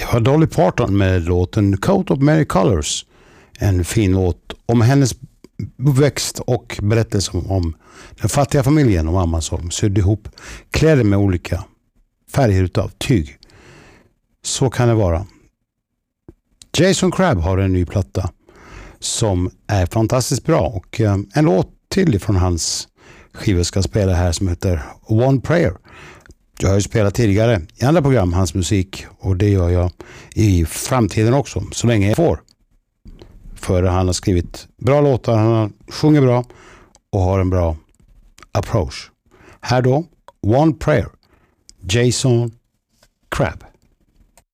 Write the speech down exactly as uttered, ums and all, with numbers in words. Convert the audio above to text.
var Dolly Parton med låten Coat of Many Colors. En fin låt om hennes uppväxt och berättelse om, om den fattiga familjen och mamma som sydde ihop kläder med olika färger utav tyg. Så kan det vara. Jason Crabb har en ny platta som är fantastiskt bra och eh, en låt till från hans skiva ska spela här som heter One Prayer. Jag har ju spelat tidigare i andra program hans musik och det gör jag i framtiden också så länge jag får. För han har skrivit bra låtar, han sjunger bra och har en bra approach. Här då, One Prayer, Jason Crabb.